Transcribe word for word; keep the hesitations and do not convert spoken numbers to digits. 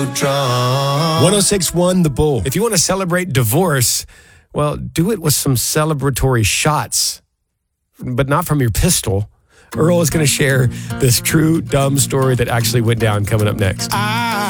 one oh six point one The Bull. If you want to celebrate divorce, well, do it with some celebratory shots, but not from your pistol. Earl is going to share this true dumb story that actually went down coming up next. I